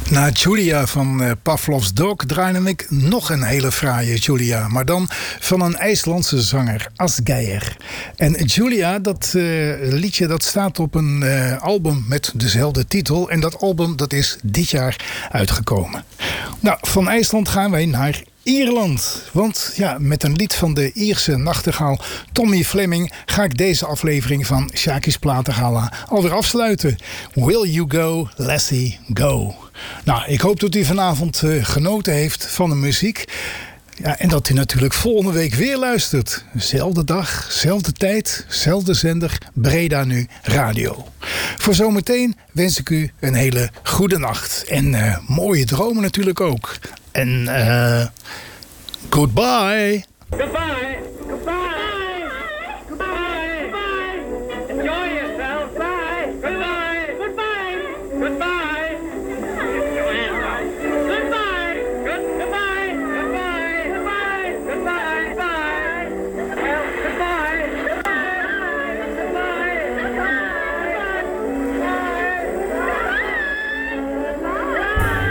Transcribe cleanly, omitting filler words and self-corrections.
Na Julia van Pavlov's Dog draaide ik nog een hele fraaie Julia. Maar dan van een IJslandse zanger, Asgeir. En Julia, dat liedje dat staat op een album met dezelfde titel. En dat album dat is dit jaar uitgekomen. Nou, van IJsland gaan wij naar Ierland. Want ja, met een lied van de Ierse nachtegaal Tommy Fleming ga ik deze aflevering van Sjaki's Platengala alweer afsluiten. Will you go, Lassie, go. Nou, ik hoop dat u vanavond genoten heeft van de muziek. Ja, en dat u natuurlijk volgende week weer luistert. Zelfde dag, zelfde tijd, zelfde zender, Breda Nu Radio. Voor zometeen wens ik u een hele goede nacht. En mooie dromen natuurlijk ook. En goodbye. Goodbye. Goodbye. Goodbye. Goodbye. Enjoy yourself. Bye. Goodbye. Goodbye. Goodbye.